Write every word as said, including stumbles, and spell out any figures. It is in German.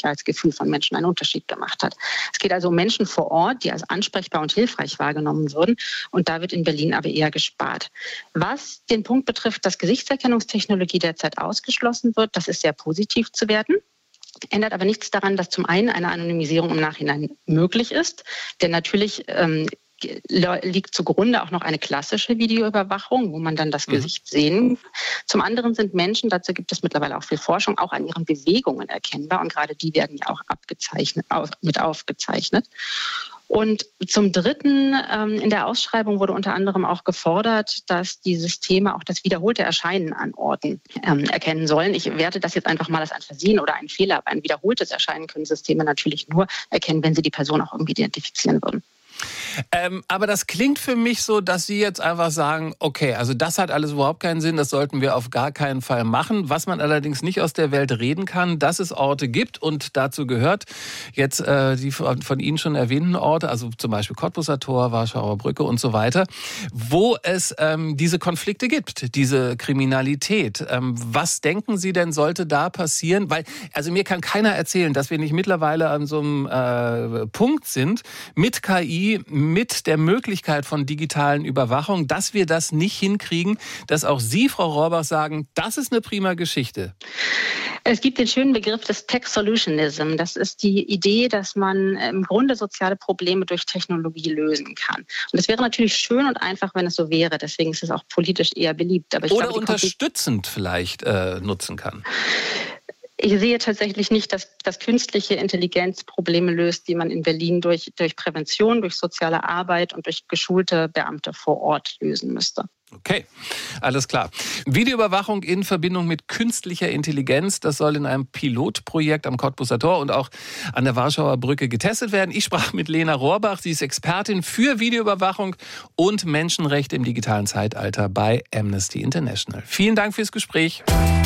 Sicherheitsgefühl von Menschen einen Unterschied gemacht hat. Es geht also um Menschen vor Ort, die als ansprechbar und hilfreich wahrgenommen würden. Und da wird in Berlin aber eher gespart. Was den Punkt betrifft, dass Gesichtserkennungstechnologie derzeit ausgeschlossen wird, das ist sehr positiv zu werten. Ändert aber nichts daran, dass zum einen eine Anonymisierung im Nachhinein möglich ist. Denn natürlich ähm, liegt zugrunde auch noch eine klassische Videoüberwachung, wo man dann das mhm. Gesicht sehen. Zum anderen sind Menschen, dazu gibt es mittlerweile auch viel Forschung, auch an ihren Bewegungen erkennbar. Und gerade die werden ja auch abgezeichnet, mit aufgezeichnet. Und zum Dritten, ähm, in der Ausschreibung wurde unter anderem auch gefordert, dass die Systeme auch das wiederholte Erscheinen an Orten ähm, erkennen sollen. Ich werte das jetzt einfach mal als ein Versehen oder ein Fehler, aber ein wiederholtes Erscheinen können Systeme natürlich nur erkennen, wenn sie die Person auch irgendwie identifizieren würden. Ähm, aber das klingt für mich so, dass Sie jetzt einfach sagen, okay, also das hat alles überhaupt keinen Sinn, das sollten wir auf gar keinen Fall machen. Was man allerdings nicht aus der Welt reden kann, dass es Orte gibt und dazu gehört jetzt äh, die von Ihnen schon erwähnten Orte, also zum Beispiel Cottbuser Tor, Warschauer Brücke und so weiter, wo es ähm, diese Konflikte gibt, diese Kriminalität. Ähm, was denken Sie denn, sollte da passieren? Weil, also mir kann keiner erzählen, dass wir nicht mittlerweile an so einem äh, Punkt sind mit K I, mit der Möglichkeit von digitalen Überwachung, dass wir das nicht hinkriegen, dass auch Sie, Frau Rohrbach, sagen, das ist eine prima Geschichte. Es gibt den schönen Begriff des Tech Solutionism. Das ist die Idee, dass man im Grunde soziale Probleme durch Technologie lösen kann. Und es wäre natürlich schön und einfach, wenn es so wäre. Deswegen ist es auch politisch eher beliebt. Aber ich Oder glaube, unterstützend vielleicht äh, nutzen kann. Ich sehe tatsächlich nicht, dass, dass künstliche Intelligenz Probleme löst, die man in Berlin durch, durch Prävention, durch soziale Arbeit und durch geschulte Beamte vor Ort lösen müsste. Okay, alles klar. Videoüberwachung in Verbindung mit künstlicher Intelligenz, das soll in einem Pilotprojekt am Cottbuser Tor und auch an der Warschauer Brücke getestet werden. Ich sprach mit Lena Rohrbach, sie ist Expertin für Videoüberwachung und Menschenrechte im digitalen Zeitalter bei Amnesty International. Vielen Dank fürs Gespräch.